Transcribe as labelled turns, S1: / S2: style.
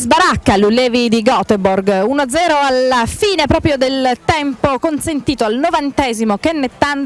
S1: sbaracca l'Ullevi di Göteborg 1-0 alla fine proprio del tempo consentito al 90esimo. Kenneth Tandem